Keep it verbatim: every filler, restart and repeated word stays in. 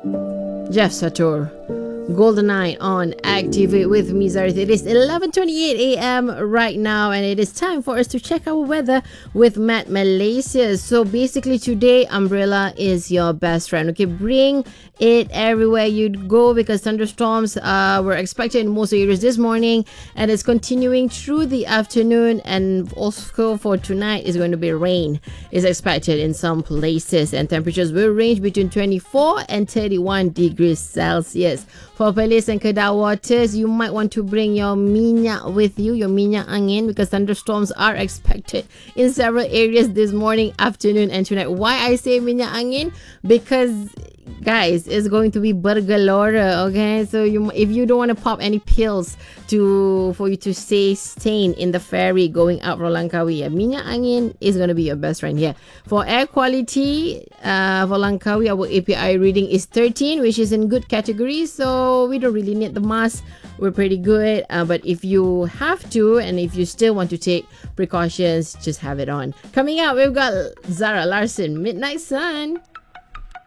Jeff Satur. GoldenEye on Activate with me, Zareth. It is eleven twenty-eight a.m. right now, and it is time for us to check our weather with Met Malaysia. So basically today, umbrella is your best friend. Okay, bring it everywhere you go because thunderstorms uh, were expected in most areas this morning, and it's continuing through the afternoon, and also for tonight is going to be rain is expected in some places, and temperatures will range between twenty-four and thirty-one degrees Celsius. For Perlis and Kedah waters, you might want to bring your minyak with you, your minyak angin, because thunderstorms are expected in several areas this morning, afternoon, and tonight. Why I say minyak angin? Because guys, it's going to be bergelora, okay? So you, if you don't want to pop any pills to for you to stay sane in the ferry going out from Langkawi, minyak angin is going to be your best friend here. For air quality, uh, for Langkawi, our A P I reading is thirteen, which is in good category, so we don't really need the mask. We're pretty good, uh, but if you have to, and if you still want to take precautions, just have it on. Coming up, we've got Zara Larsson, Midnight Sun.